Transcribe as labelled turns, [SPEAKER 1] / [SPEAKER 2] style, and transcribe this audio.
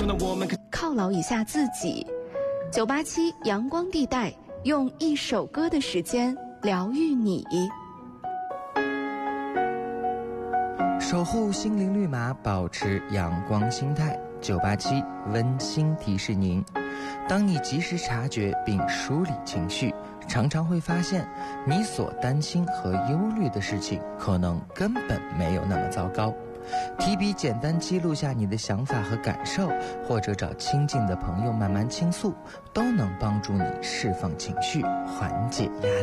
[SPEAKER 1] 犒劳一下自己。987阳光地带，用一首歌的时间疗愈你。
[SPEAKER 2] 守护心灵绿码，保持阳光心态。987温馨提示您：当你及时察觉并梳理情绪，常常会发现你所担心和忧虑的事情可能根本没有那么糟糕。提笔简单记录下你的想法和感受，或者找亲近的朋友慢慢倾诉，都能帮助你释放情绪，缓解压力。